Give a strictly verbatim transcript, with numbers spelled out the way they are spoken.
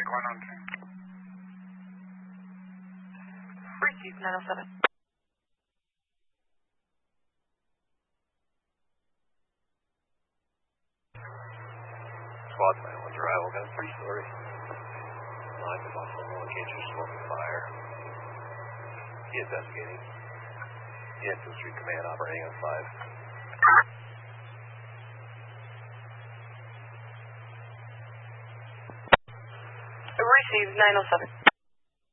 traffic one on two. Received nine oh seven. Squad nine one's arrival, got a three story. Line to Buffalo, location smoke and fire. He investigating. The Enfield Street Command operating on five. Received nine oh seven.